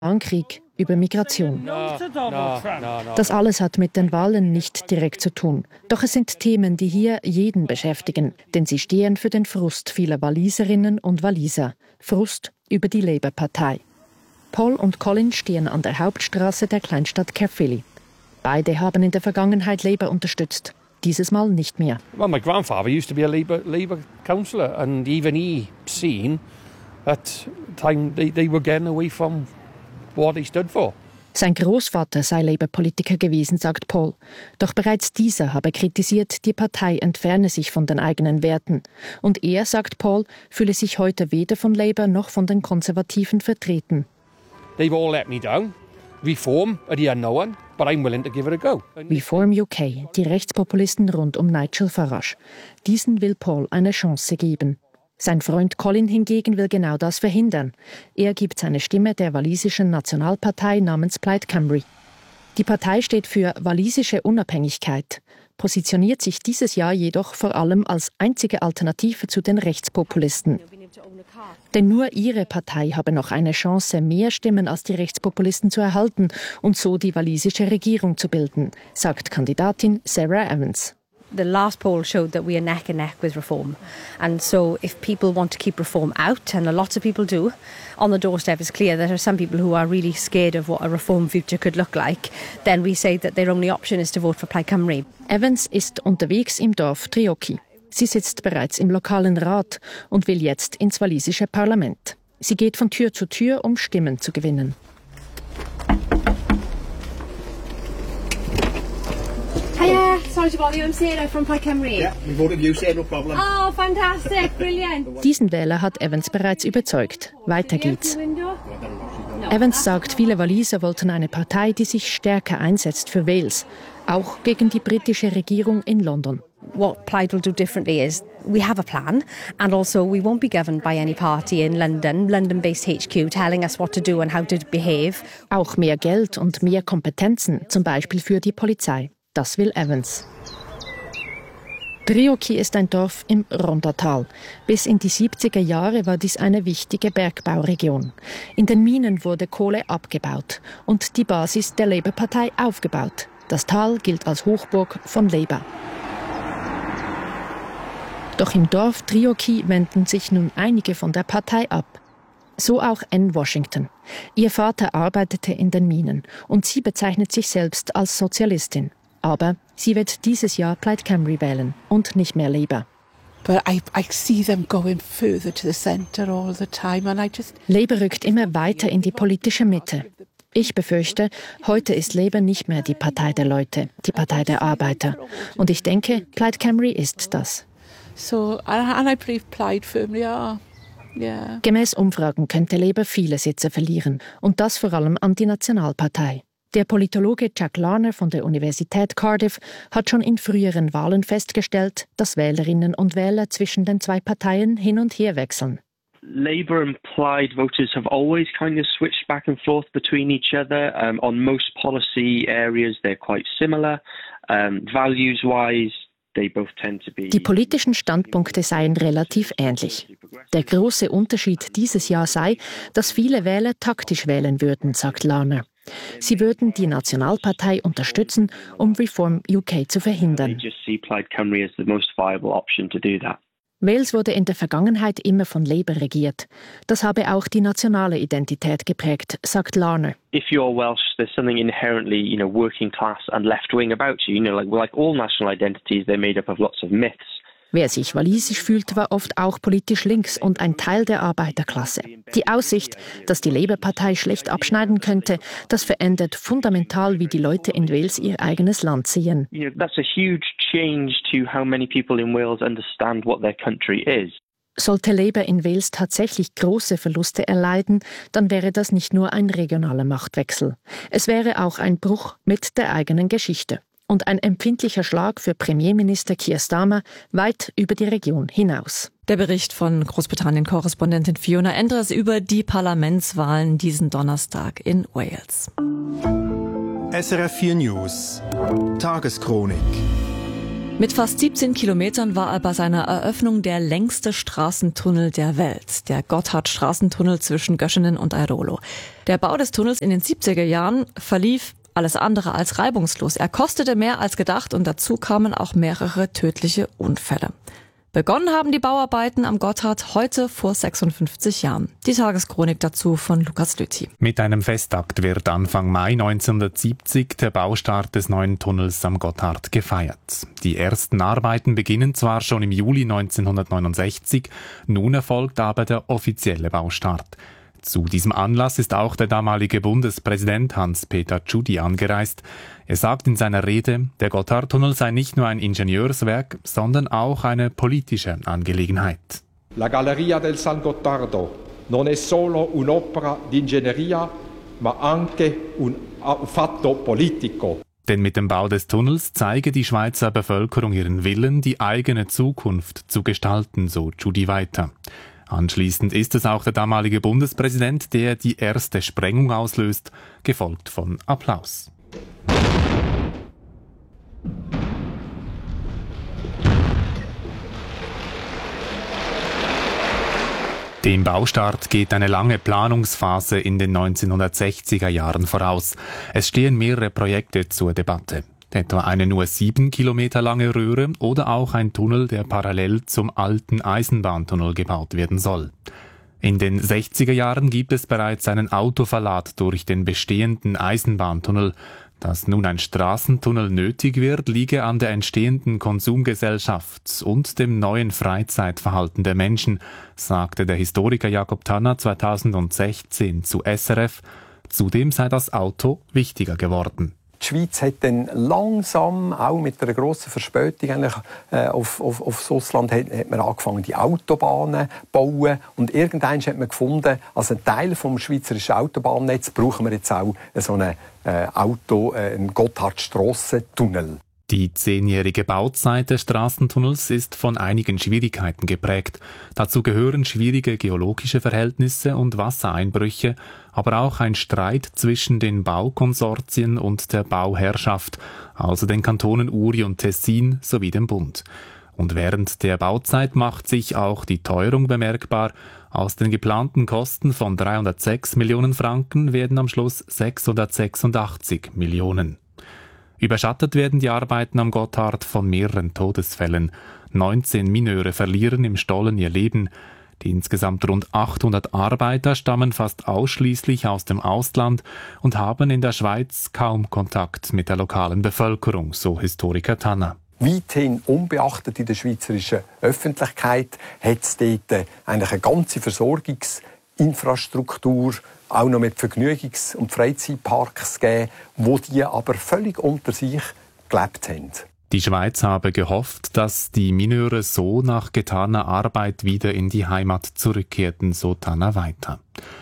Krieg, über Migration. Das alles hat mit den Wahlen nicht direkt zu tun. Doch es sind Themen, die hier jeden beschäftigen, denn sie stehen für den Frust vieler Waliserinnen und Waliser. Frust über die Labour-Partei. Paul und Colin stehen an der Hauptstraße der Kleinstadt Caerphilly. Beide haben in der Vergangenheit Labour unterstützt. Dieses Mal nicht mehr. Well, my grandfather used to be a Labour councillor, and even he seen at time they were getting away from what he stood for. Sein Großvater sei Labour-Politiker gewesen, sagt Paul. Doch bereits dieser habe kritisiert, die Partei entferne sich von den eigenen Werten. Und er, sagt Paul, fühle sich heute weder von Labour noch von den Konservativen vertreten. They've all let me down. Reform are the unknown, but I'm willing to give it a go. Reform UK, die Rechtspopulisten rund um Nigel Farage. Diesen will Paul eine Chance geben. Sein Freund Colin hingegen will genau das verhindern. Er gibt seine Stimme der walisischen Nationalpartei namens Plaid Cymru. Die Partei steht für walisische Unabhängigkeit, positioniert sich dieses Jahr jedoch vor allem als einzige Alternative zu den Rechtspopulisten. Denn nur ihre Partei habe noch eine Chance, mehr Stimmen als die Rechtspopulisten zu erhalten und so die walisische Regierung zu bilden, sagt Kandidatin Sarah Evans. The last poll showed that we are neck and neck with reform. And so if people want to keep reform out, and a lot of people do, on the doorstep it's clear that there are some people who are really scared of what a reform future could look like, then we say that their only option is to vote for Plaid Cymru. Evans ist unterwegs im Dorf Treorchy. Sie sitzt bereits im lokalen Rat und will jetzt ins walisische Parlament. Sie geht von Tür zu Tür, um Stimmen zu gewinnen. Hiya, sorry to bother you, I'm Sarah from Plaid Cymru. Yeah, we voted you, Sarah, no problem. Oh, fantastic, brilliant. Diesen Wähler hat Evans bereits überzeugt. Weiter geht's. Evans sagt, viele Waliser wollten eine Partei, die sich stärker einsetzt für Wales, auch gegen die britische Regierung in London. What Plaid will do differently is we have a plan, and also we won't be governed by any party in London, London-based HQ, telling us what to do and how to behave. Auch mehr Geld und mehr Kompetenzen, zum Beispiel für die Polizei. Das will Evans. Treorchy ist ein Dorf im Rhonddatal. Bis in die 70er Jahre war dies eine wichtige Bergbauregion. In den Minen wurde Kohle abgebaut und die Basis der Labour-Partei aufgebaut. Das Tal gilt als Hochburg von Labour. Doch im Dorf Treorchy wenden sich nun einige von der Partei ab. So auch Anne Washington. Ihr Vater arbeitete in den Minen und sie bezeichnet sich selbst als Sozialistin. Aber sie wird dieses Jahr Plaid Cymru wählen und nicht mehr Labour. But I see them going further to the centre all the time and I just... Labour rückt immer weiter in die politische Mitte. Ich befürchte, heute ist Labour nicht mehr die Partei der Leute, die Partei der Arbeiter. Und ich denke, Plaid Cymru ist das. So, and I believe Plaid firmly are. Yeah. Gemäß Umfragen könnte Labour viele Sitze verlieren. Und das vor allem an die Nationalpartei. Der Politologe Jack Larner von der Universität Cardiff hat schon in früheren Wahlen festgestellt, dass Wählerinnen und Wähler zwischen den zwei Parteien hin und her wechseln. Labour and Plaid voters have always kind of switched back and forth between each other. On most policy areas they're quite similar. Values-wise, they both tend to be... Die politischen Standpunkte seien relativ ähnlich. Der große Unterschied dieses Jahr sei, dass viele Wähler taktisch wählen würden, sagt Larner. Sie würden die Nationalpartei unterstützen, um Reform UK zu verhindern. Wales wurde in der Vergangenheit immer von Labour regiert. Das habe auch die nationale Identität geprägt, sagt Larner. If you're Welsh, there's something inherently, working class and left-wing about you. Like all national identities, they're made up of lots of myths. Wer sich walisisch fühlt, war oft auch politisch links und ein Teil der Arbeiterklasse. Die Aussicht, dass die Labour-Partei schlecht abschneiden könnte, das verändert fundamental, wie die Leute in Wales ihr eigenes Land sehen. That's a huge change to how many people in Wales understand what their country is. Sollte Labour in Wales tatsächlich große Verluste erleiden, dann wäre das nicht nur ein regionaler Machtwechsel. Es wäre auch ein Bruch mit der eigenen Geschichte. Und ein empfindlicher Schlag für Premierminister Keir Starmer weit über die Region hinaus. Der Bericht von Großbritannien-Korrespondentin Fiona Endres über die Parlamentswahlen diesen Donnerstag in Wales. SRF 4 News Tageschronik. Mit fast 17 Kilometern war er bei seiner Eröffnung der längste Straßentunnel der Welt, der Gotthard-Straßentunnel zwischen Göschenen und Airolo. Der Bau des Tunnels in den 70er Jahren verlief alles andere als reibungslos. Er kostete mehr als gedacht und dazu kamen auch mehrere tödliche Unfälle. Begonnen haben die Bauarbeiten am Gotthard heute vor 56 Jahren. Die Tageschronik dazu von Lukas Lüthi. Mit einem Festakt wird Anfang Mai 1970 der Baustart des neuen Tunnels am Gotthard gefeiert. Die ersten Arbeiten beginnen zwar schon im Juli 1969, nun erfolgt aber der offizielle Baustart. Zu diesem Anlass ist auch der damalige Bundespräsident Hans-Peter Tschudi angereist. Er sagt in seiner Rede, der Gotthardtunnel sei nicht nur ein Ingenieurswerk, sondern auch eine politische Angelegenheit. La Galleria del San Gottardo non è solo un'opera di ingegneria, ma anche un fatto politico. Denn mit dem Bau des Tunnels zeige die Schweizer Bevölkerung ihren Willen, die eigene Zukunft zu gestalten, so Tschudi weiter. Anschließend ist es auch der damalige Bundespräsident, der die erste Sprengung auslöst, gefolgt von Applaus. Dem Baustart geht eine lange Planungsphase in den 1960er Jahren voraus. Es stehen mehrere Projekte zur Debatte. Etwa eine nur 7 Kilometer lange Röhre oder auch ein Tunnel, der parallel zum alten Eisenbahntunnel gebaut werden soll. In den 60er Jahren gibt es bereits einen Autoverlad durch den bestehenden Eisenbahntunnel. Dass nun ein Straßentunnel nötig wird, liege an der entstehenden Konsumgesellschaft und dem neuen Freizeitverhalten der Menschen, sagte der Historiker Jakob Tanner 2016 zu SRF. Zudem sei das Auto wichtiger geworden. Die Schweiz hat dann langsam, auch mit einer grossen Verspätung aufs Ausland, hat man angefangen, die Autobahnen zu bauen. Und irgendwann hat man gefunden, als ein Teil vom schweizerischen Autobahnnetz brauchen wir jetzt auch so einen Gotthardstrassentunnel. Die 10-jährige Bauzeit des Straßentunnels ist von einigen Schwierigkeiten geprägt. Dazu gehören schwierige geologische Verhältnisse und Wassereinbrüche, aber auch ein Streit zwischen den Baukonsortien und der Bauherrschaft, also den Kantonen Uri und Tessin sowie dem Bund. Und während der Bauzeit macht sich auch die Teuerung bemerkbar. Aus den geplanten Kosten von 306 Millionen Franken werden am Schluss 686 Millionen. Überschattet werden die Arbeiten am Gotthard von mehreren Todesfällen. 19 Mineure verlieren im Stollen ihr Leben. Die insgesamt rund 800 Arbeiter stammen fast ausschließlich aus dem Ausland und haben in der Schweiz kaum Kontakt mit der lokalen Bevölkerung, so Historiker Tanner. Weithin unbeachtet in der schweizerischen Öffentlichkeit hat es dort eigentlich eine ganze Versorgungsinfrastruktur, auch noch mit Vergnügungs- und Freizeitparks gegeben, wo die aber völlig unter sich gelebt haben. Die Schweiz habe gehofft, dass die Mineure so nach getaner Arbeit wieder in die Heimat zurückkehrten, so Tanner weiter.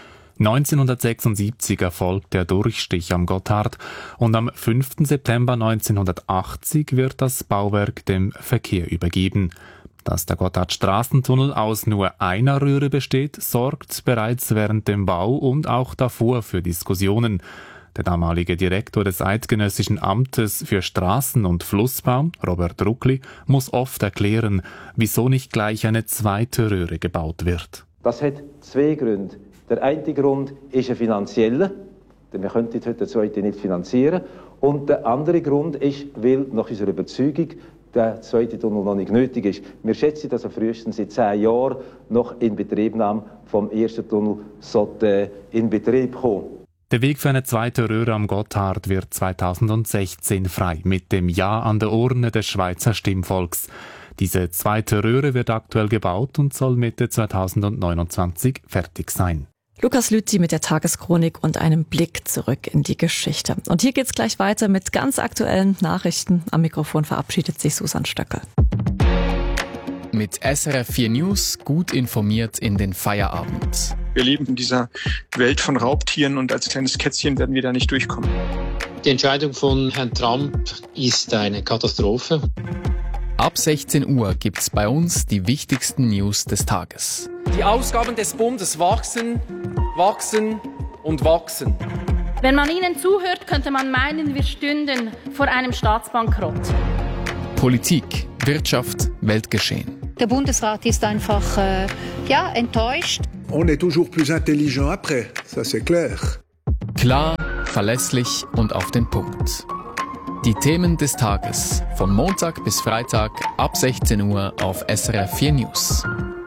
1976 erfolgt der Durchstich am Gotthard und am 5. September 1980 wird das Bauwerk dem Verkehr übergeben. Dass der Gotthard-Straßentunnel aus nur einer Röhre besteht, sorgt bereits während dem Bau und auch davor für Diskussionen. Der damalige Direktor des Eidgenössischen Amtes für Straßen- und Flussbau, Robert Ruckli, muss oft erklären, wieso nicht gleich eine zweite Röhre gebaut wird. Das hat zwei Gründe. Der eine Grund ist ein finanzieller, denn wir könnten heute den zweiten nicht finanzieren. Und der andere Grund ist, weil nach unserer Überzeugung der zweite Tunnel noch nicht nötig ist. Wir schätzen, dass er frühestens seit 10 Jahren noch in Betriebnahme vom ersten Tunnel sollte in Betrieb kommen. Der Weg für eine zweite Röhre am Gotthard wird 2016 frei, mit dem Ja an der Urne des Schweizer Stimmvolks. Diese zweite Röhre wird aktuell gebaut und soll Mitte 2029 fertig sein. Lukas Lüthi mit der Tageschronik und einem Blick zurück in die Geschichte. Und hier geht's gleich weiter mit ganz aktuellen Nachrichten. Am Mikrofon verabschiedet sich Susan Stöckel. Mit SRF 4 News gut informiert in den Feierabend. Wir leben in dieser Welt von Raubtieren und als kleines Kätzchen werden wir da nicht durchkommen. Die Entscheidung von Herrn Trump ist eine Katastrophe. Ab 16 Uhr gibt's bei uns die wichtigsten News des Tages. Die Ausgaben des Bundes wachsen, wachsen und wachsen. Wenn man ihnen zuhört, könnte man meinen, wir stünden vor einem Staatsbankrott. Politik, Wirtschaft, Weltgeschehen. Der Bundesrat ist einfach enttäuscht. On est toujours plus intelligent après, ça c'est clair. Klar, verlässlich und auf den Punkt. Die Themen des Tages von Montag bis Freitag ab 16 Uhr auf SRF 4 News.